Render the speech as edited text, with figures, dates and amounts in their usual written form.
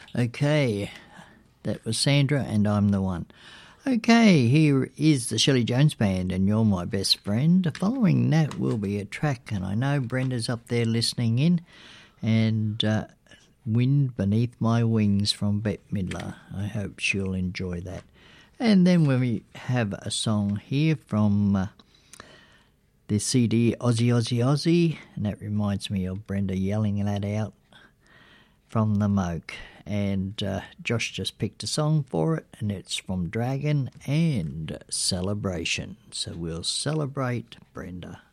Okay, that was Sandra and I'm the One. Okay, here is the Shelley Jones Band and You're My Best Friend. Following that will be a track, and I know Brenda's up there listening in, and Wind Beneath My Wings from Bette Midler. I hope she'll enjoy that. And then we have a song here from the CD Aussie, Aussie, Aussie, and that reminds me of Brenda yelling that out from the Moke. And Josh just picked a song for it, and it's from Dragon and Celebration. So we'll celebrate Brenda.